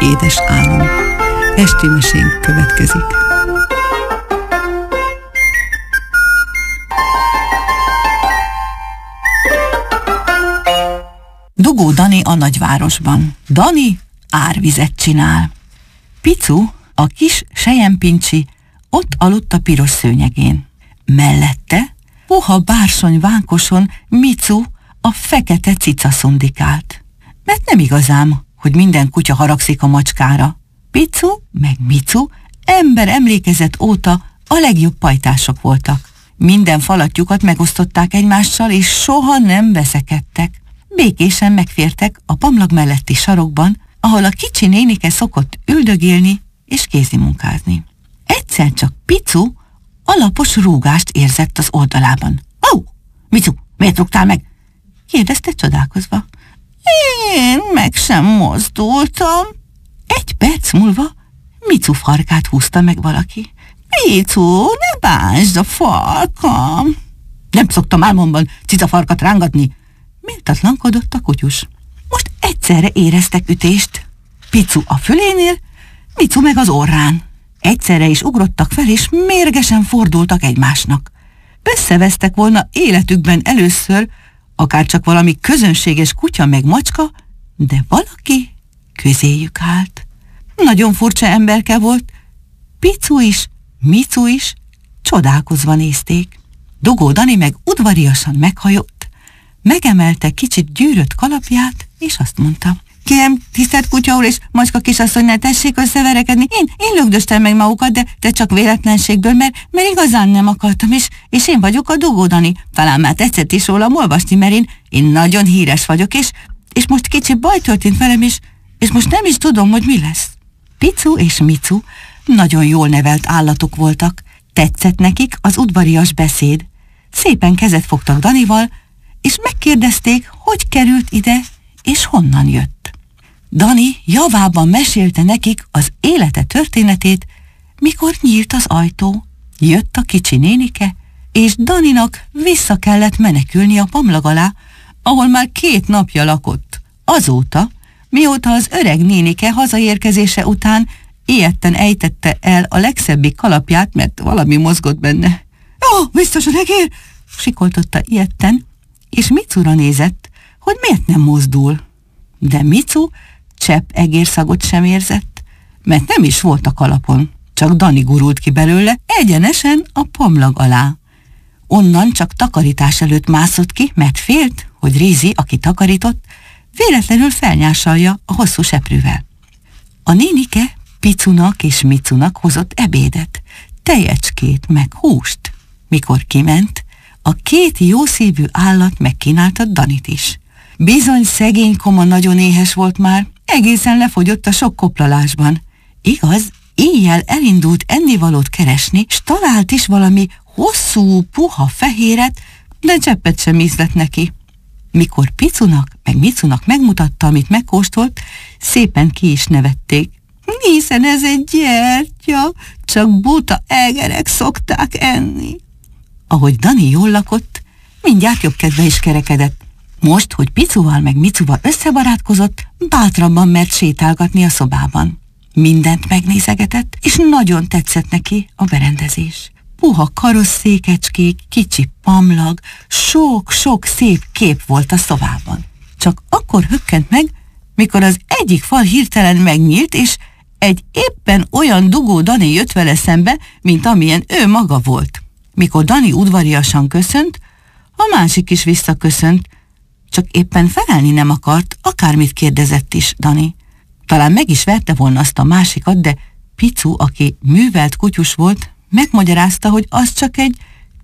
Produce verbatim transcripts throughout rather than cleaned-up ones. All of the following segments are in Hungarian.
édes álom. Esti mesénk következik. Dugó Dani a nagyvárosban. Dani árvizet csinál. Picu, a kis selyempincsi, ott aludt a piros szőnyegén. Mellette puha bársony vánkoson Micu, a fekete cica szundikált. Mert nem igazám, hogy minden kutya haragszik a macskára. Picu meg Micu ember emlékezet óta a legjobb pajtások voltak. Minden falatjukat megosztották egymással, és soha nem veszekedtek. Békésen megfértek a pamlag melletti sarokban, ahol a kicsi nénike szokott üldögélni és kézimunkázni. Egyszer csak Picu alapos rúgást érzett az oldalában. – Ó, Micu, miért rúgtál meg? – kérdezte csodálkozva. – Én meg sem mozdultam. Egy perc múlva Micu farkát húzta meg valaki. – Micu, ne bántsd a farkam! – Nem szoktam álmomban cicafarkat rángatni! Méltatlankodott a kutyus. Most egyszerre éreztek ütést. Picu a fülénél, Micu meg az orrán. Egyszerre is ugrottak fel, és mérgesen fordultak egymásnak. Összevesztek volna életükben először, akár csak valami közönséges kutya meg macska, de valaki közéjük állt. Nagyon furcsa emberke volt. Picu is, Micu is csodálkozva nézték. Dugó Dani meg udvariasan meghajott, megemelte kicsit gyűrött kalapját, és azt mondta: Kérem, tisztelt kutya úr és macska kisasszony, ne tessék összeverekedni. Én, én lögdöstem meg magukat, de, de csak véletlenségből, mert, mert igazán nem akartam, és, és én vagyok a Dugó Dani. Talán már tetszett is rólam olvasni, mert én, én nagyon híres vagyok, és, és most kicsi baj történt velem, és, és most nem is tudom, hogy mi lesz. Picu és Micu nagyon jól nevelt állatok voltak. Tetszett nekik az udvarias beszéd. Szépen kezet fogtak Danival, és megkérdezték, hogy került ide, és honnan jött. Dani javában mesélte nekik az élete történetét, mikor nyílt az ajtó. Jött a kicsi nénike, és Daninak vissza kellett menekülni a pamlag alá, ahol már két napja lakott. Azóta, mióta az öreg nénike hazaérkezése után ijedten ejtette el a legszebbik kalapját, mert valami mozgott benne. – Ó, biztos a regér! – sikoltotta ijedten, és Micura nézett, hogy miért nem mozdul. De Micu csepp egérszagot sem érzett, mert nem is volt a kalapon, csak Dani gurult ki belőle egyenesen a pamlag alá. Onnan csak takarítás előtt mászott ki, mert félt, hogy Rizi, aki takarított, véletlenül felnyásalja a hosszú seprűvel. A nénike Picunak és Micunak hozott ebédet, tejecskét meg húst. Mikor kiment, a két jószívű állat megkínálta Danit is. Bizony szegény koma nagyon éhes volt már, egészen lefogyott a sok koplalásban. Igaz, éjjel elindult ennivalót keresni, s talált is valami hosszú, puha fehéret, de cseppet sem ízlett neki. Mikor Picunak meg Micunak megmutatta, amit megkóstolt, szépen ki is nevették. Hiszen ez egy gyertya, csak buta egerek szokták enni. Ahogy Dani jól lakott, mindjárt jobb kedve is kerekedett. Most, hogy Picuval meg Micuval összebarátkozott, bátrabban mert sétálgatni a szobában. Mindent megnézegetett, és nagyon tetszett neki a berendezés. Puha karosszékecskék, kicsi pamlag, sok-sok szép kép volt a szobában. Csak akkor hökkent meg, mikor az egyik fal hirtelen megnyílt, és egy éppen olyan Dugó Dani jött vele szembe, mint amilyen ő maga volt. Mikor Dani udvariasan köszönt, a másik is visszaköszönt, csak éppen felelni nem akart, akármit kérdezett is Dani. Talán meg is verte volna azt a másikat, de Picu, aki művelt kutyus volt, megmagyarázta, hogy az csak egy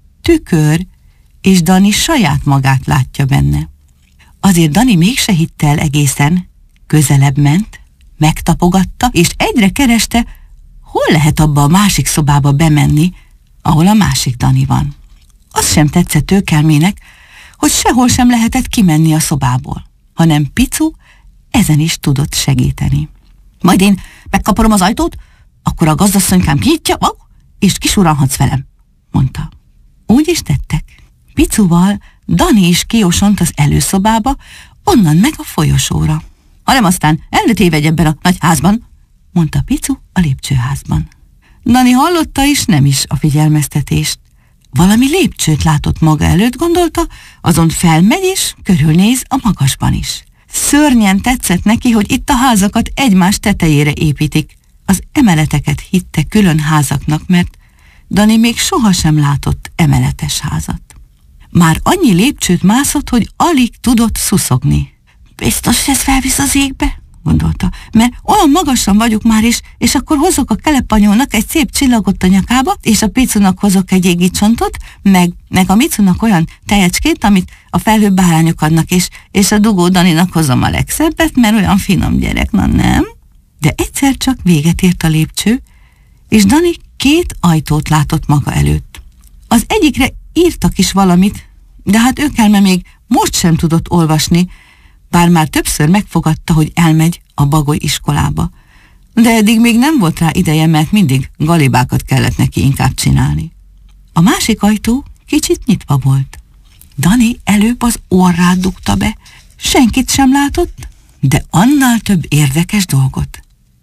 tükör, és Dani saját magát látja benne. Azért Dani mégse hitte el egészen, közelebb ment, megtapogatta, és egyre kereste, hol lehet abba a másik szobába bemenni, ahol a másik Dani van. Az sem tetszett őkelmének, hogy sehol sem lehetett kimenni a szobából, hanem Picu ezen is tudott segíteni. Majd én megkaparom az ajtót, akkor a gazdasszonykám kinyitja, és kisurranhatsz velem, mondta. Úgy is tettek. Picuval Dani is kiosont az előszobába, onnan meg a folyosóra. Hanem aztán előtévegy ebben a nagy házban, mondta Picu a lépcsőházban. Dani hallotta is, nem is a figyelmeztetést. Valami lépcsőt látott maga előtt, gondolta, azon felmegy és körülnéz a magasban is. Szörnyen tetszett neki, hogy itt a házakat egymás tetejére építik. Az emeleteket hitte külön házaknak, mert Dani még sohasem látott emeletes házat. Már annyi lépcsőt mászott, hogy alig tudott szuszogni. Biztos, ez felvisz az égbe? Gondolta, mert olyan magasan vagyok már is, és akkor hozok a kelepanyónak egy szép csillagot a nyakába, és a Picunak hozok egy égi csontot, meg, meg a Micunak olyan tejecskét, amit a felhőbb bárányok adnak, és, és a dugó Daninak hozom a legszebbet, mert olyan finom gyerek, na nem? De egyszer csak véget ért a lépcső, és Dani két ajtót látott maga előtt. Az egyikre írtak is valamit, de hát őkelme még most sem tudott olvasni, bár már többször megfogadta, hogy elmegy a Bagoly iskolába. De eddig még nem volt rá ideje, mert mindig galibákat kellett neki inkább csinálni. A másik ajtó kicsit nyitva volt. Dani előbb az orrát dugta be. Senkit sem látott, de annál több érdekes dolgot.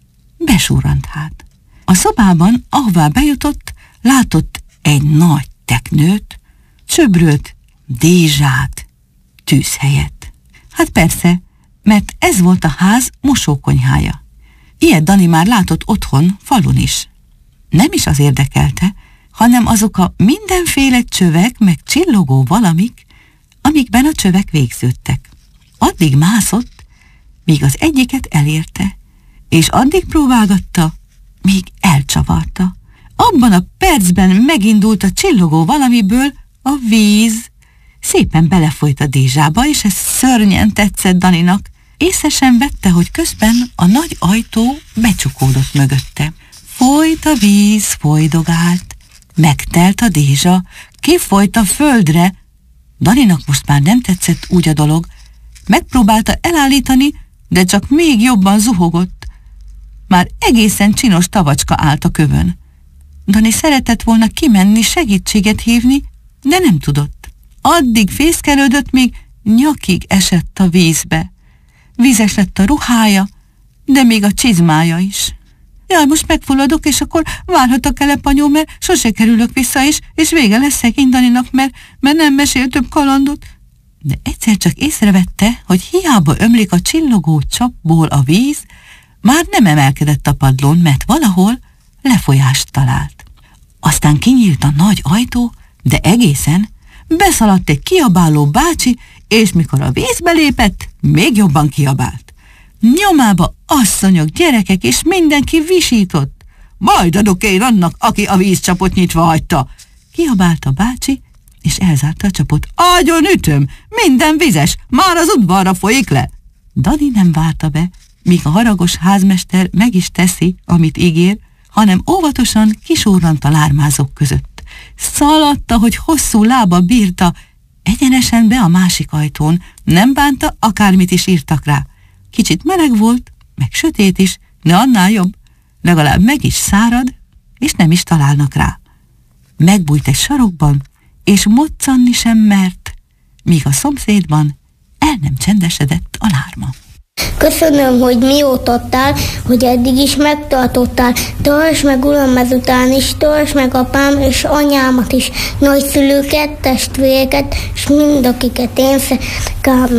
Besúrant hát. A szobában, ahová bejutott, látott egy nagy teknőt, csöbrölt dézsát, tűz helyett. Hát persze, mert ez volt a ház mosókonyhája. Ilyet Dani már látott otthon, falun is. Nem is az érdekelte, hanem azok a mindenféle csövek meg csillogó valamik, amikben a csövek végződtek. Addig mászott, míg az egyiket elérte, és addig próbálgatta, míg elcsavarta. Abban a percben megindult a csillogó valamiből a víz. Szépen belefolyt a dézsába, és ez szörnyen tetszett Daninak. Észre sem vette, hogy közben a nagy ajtó becsukódott mögötte. Folyt a víz, folydogált, megtelt a dézsa, kifolyt a földre. Daninak most már nem tetszett úgy a dolog. Megpróbálta elállítani, de csak még jobban zuhogott. Már egészen csinos tavacska állt a kövön. Dani szeretett volna kimenni, segítséget hívni, de nem tudott. Addig fészkelődött, míg nyakig esett a vízbe. Vízes lett a ruhája, de még a csizmája is. Jaj, most megfulladok, és akkor várhat a kelepanyó, mert sose kerülök vissza is, és vége lesz szegény Daninak, mert, mert nem mesél több kalandot. De egyszer csak észrevette, hogy hiába ömlik a csillogó csapból a víz, már nem emelkedett a padlón, mert valahol lefolyást talált. Aztán kinyílt a nagy ajtó, de egészen beszaladt egy kiabáló bácsi, és mikor a vízbe lépett, még jobban kiabált. Nyomába asszonyok, gyerekek, és mindenki visított. Majd adok én annak, aki a vízcsapot nyitva hagyta. Kiabált a bácsi, és elzárta a csapot. Agyon ütöm, minden vizes, már az udvarra folyik le. Dani nem várta be, míg a haragos házmester meg is teszi, amit ígér, hanem óvatosan kisúrrant a lármázók között. Szaladta, hogy hosszú lába bírta, egyenesen be a másik ajtón, nem bánta, akármit is írtak rá. Kicsit meleg volt, meg sötét is, de annál jobb, legalább meg is szárad, és nem is találnak rá. Megbújt egy sarokban, és moccanni sem mert, míg a szomszédban el nem csendesedett a lárma. Köszönöm, hogy mióta adtál, hogy eddig is megtartottál. Tartsd meg, Uram, ezután is, tartsd meg apám és anyámat is, nagyszülőket, testvéreket, és mind akiket én szeretek.